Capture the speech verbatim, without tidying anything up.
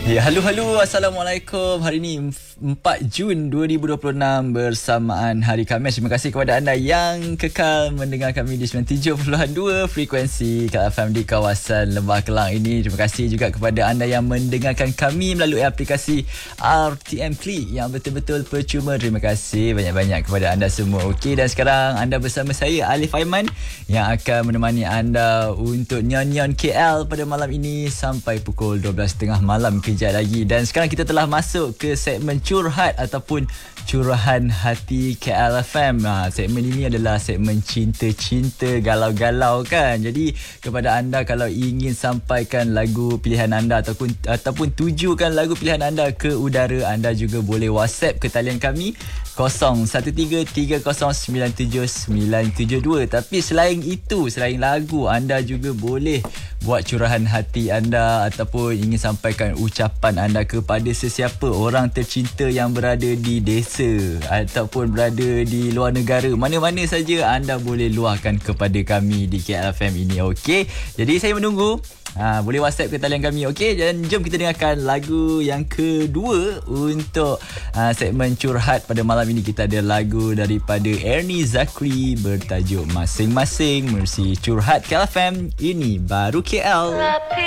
Ya, halo-halo. Assalamualaikum. Hari ini empat Jun dua ribu dua puluh enam bersamaan Hari Khamis. Terima kasih kepada anda yang kekal mendengar kami di sembilan puluh tujuh perpuluhan dua frekuensi K F M di kawasan Lembah Kelang ini. Terima kasih juga kepada anda yang mendengarkan kami melalui aplikasi R T M Klik yang betul-betul percuma. Terima kasih banyak-banyak kepada anda semua. Okey, dan sekarang anda bersama saya Alif Aiman yang akan menemani anda untuk nyon-nyon K L pada malam ini sampai pukul dua belas tiga puluh malam kejap lagi. Dan sekarang kita telah masuk ke segmen curhat ataupun curahan hati K L F M. Ha, segmen ini adalah segmen cinta-cinta galau-galau kan. Jadi kepada anda kalau ingin sampaikan lagu pilihan anda ataupun ataupun tujukan lagu pilihan anda ke udara, anda juga boleh WhatsApp ke talian kami kosong satu tiga tiga kosong sembilan tujuh sembilan tujuh dua. Tapi selain itu, selain lagu, anda juga boleh buat curahan hati anda ataupun ingin sampaikan ucapan anda kepada sesiapa orang tercinta yang berada di desa ataupun berada di luar negara. Mana-mana saja anda boleh luahkan kepada kami di K L F M ini. Okey, jadi saya menunggu. Ha, boleh WhatsApp ke talian kami. Okey, dan jom kita dengarkan lagu yang kedua untuk uh, segmen curhat pada malam ini. Kita ada lagu daripada Ernie Zakri bertajuk Masing-Masing. Mersi curhat K L F M, ini baru K L.